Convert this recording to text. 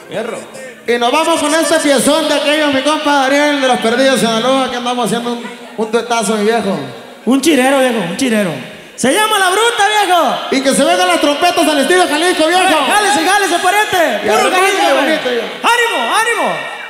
Fierro. Y nos vamos con este piezón de aquellos, mi compa Ariel de los Perdidos en Sinaloa, que andamos haciendo un tuetazo, mi viejo. Un chirero, viejo, un chirero. Se llama La Bruta, viejo. Y que se vengan las trompetas al estilo Jalisco, viejo. Jálese, jálese, pariente. Y Puro arranque Jalisco, bonito, ánimo, ánimo.